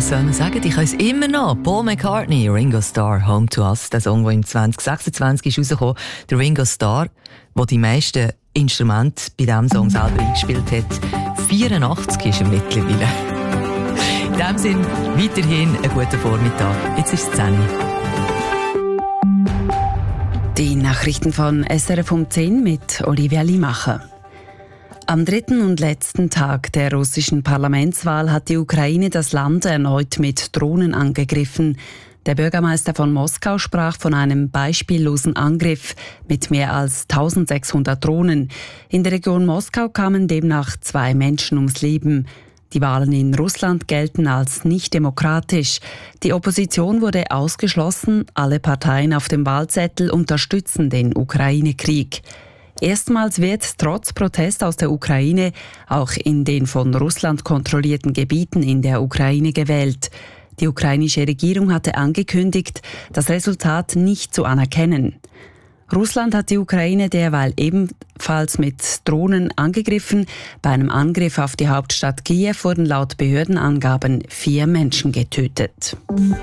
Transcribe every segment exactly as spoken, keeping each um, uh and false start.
soll man sagen? Ich weiß immer noch. Paul McCartney, Ringo Starr, Home to Us. Der Song, der im zwanzig sechsundzwanzig ist rausgekommen. Der Ringo Starr, der die meisten Instrumente bei diesem Song selber eingespielt hat. vierundachtzig ist er mittlerweile. In diesem Sinn, weiterhin einen guten Vormittag. Jetzt ist es zehn Uhr. Die Nachrichten von S R F um zehn mit Olivia Limacher. Am dritten und letzten Tag der russischen Parlamentswahl hat die Ukraine das Land erneut mit Drohnen angegriffen. Der Bürgermeister von Moskau sprach von einem beispiellosen Angriff mit mehr als eintausendsechshundert Drohnen. In der Region Moskau kamen demnach zwei Menschen ums Leben. Die Wahlen in Russland gelten als nicht demokratisch. Die Opposition wurde ausgeschlossen. Alle Parteien auf dem Wahlzettel unterstützen den Ukraine-Krieg. Erstmals wird trotz Protest aus der Ukraine auch in den von Russland kontrollierten Gebieten in der Ukraine gewählt. Die ukrainische Regierung hatte angekündigt, das Resultat nicht zu anerkennen. Russland hat die Ukraine derweil ebenfalls mit Drohnen angegriffen. Bei einem Angriff auf die Hauptstadt Kiew wurden laut Behördenangaben vier Menschen getötet.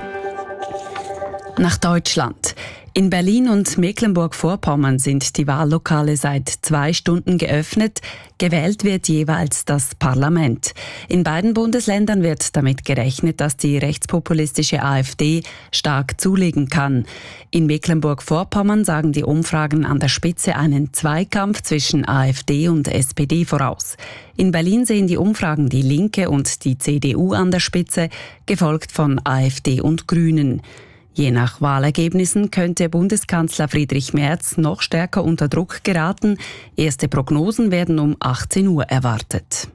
Nach Deutschland. In Berlin und Mecklenburg-Vorpommern sind die Wahllokale seit zwei Stunden geöffnet. Gewählt wird jeweils das Parlament. In beiden Bundesländern wird damit gerechnet, dass die rechtspopulistische AfD stark zulegen kann. In Mecklenburg-Vorpommern sagen die Umfragen an der Spitze einen Zweikampf zwischen AfD und S P D voraus. In Berlin sehen die Umfragen die Linke und die C D U an der Spitze, gefolgt von AfD und Grünen. Je nach Wahlergebnissen könnte Bundeskanzler Friedrich Merz noch stärker unter Druck geraten. Erste Prognosen werden um achtzehn Uhr erwartet.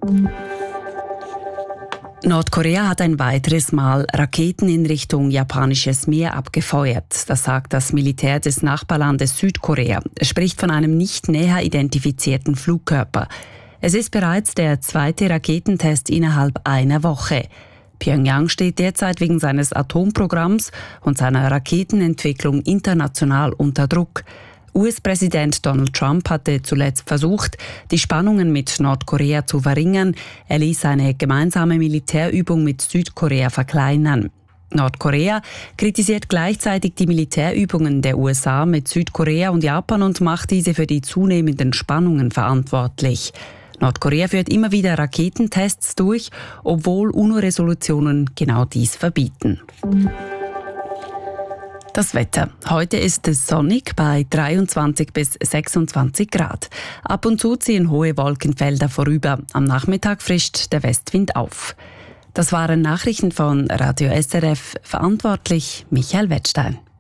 Nordkorea hat ein weiteres Mal Raketen in Richtung japanisches Meer abgefeuert. Das sagt das Militär des Nachbarlandes Südkorea. Es spricht von einem nicht näher identifizierten Flugkörper. Es ist bereits der zweite Raketentest innerhalb einer Woche. Pyongyang steht derzeit wegen seines Atomprogramms und seiner Raketenentwicklung international unter Druck. U S-Präsident Donald Trump hatte zuletzt versucht, die Spannungen mit Nordkorea zu verringern. Er ließ eine gemeinsame Militärübung mit Südkorea verkleinern. Nordkorea kritisiert gleichzeitig die Militärübungen der U S A mit Südkorea und Japan und macht diese für die zunehmenden Spannungen verantwortlich. Nordkorea führt immer wieder Raketentests durch, obwohl UNO-Resolutionen genau dies verbieten. Das Wetter. Heute ist es sonnig bei dreiundzwanzig bis sechsundzwanzig Grad. Ab und zu ziehen hohe Wolkenfelder vorüber. Am Nachmittag frischt der Westwind auf. Das waren Nachrichten von Radio S R F. Verantwortlich Michael Wettstein.